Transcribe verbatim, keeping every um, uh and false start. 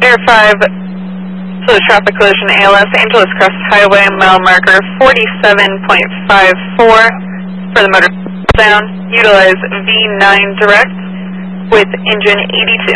Air five, to the traffic collision A L S, Angeles Crest Highway, mile marker forty-seven point five four for the motor down. Utilize V nine direct with engine eighty-two.